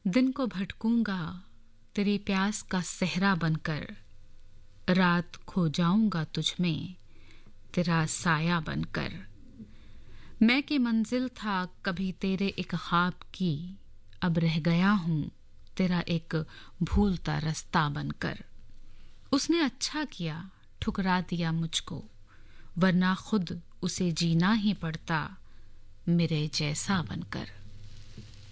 दिन को भटकूंगा तेरी प्यास का सहरा बनकर, रात खो जाऊंगा तुझ में तेरा साया बनकर। मैं की मंजिल था कभी तेरे एक ख्वाब की, अब रह गया हूं तेरा एक भूलता रास्ता बनकर। उसने अच्छा किया ठुकरा दिया मुझको, वरना खुद उसे जीना ही पड़ता मेरे जैसा बनकर।